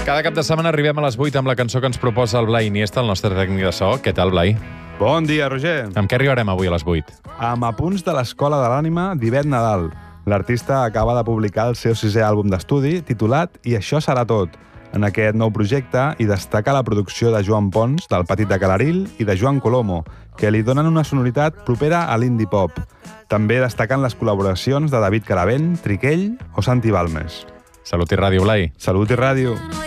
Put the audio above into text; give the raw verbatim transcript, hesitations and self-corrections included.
Cada cap de setmana arribem a les vuit amb la cançó que ens proposa el Blai Iniesta, el nostre tècnic de so. Què tal, Blai? Bon dia, Roger. Amb què arribarem avui a les vuit? Amb apunts de l'Escola de l'Ànima d'Ivet Nadal. L'artista acaba de publicar el seu sisè àlbum d'estudi, titulat I això serà tot. En aquest nou projecte hi destaca la producció de Joan Pons, del Petit de Calaril, i de Joan Colomo, que li donen una sonoritat propera a l'indie pop. També destaquen les col·laboracions de David Caravent, Triquell o Santi Balmes. Salut i ràdio, Blai. Salut i ràdio.